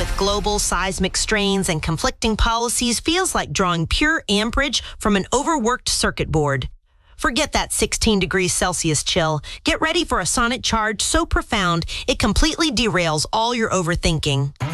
with global seismic strains and conflicting policies feels like drawing pure amperage from an overworked circuit board. Forget that 16 degrees Celsius chill. Get ready for a sonic charge so profound it completely derails all your overthinking.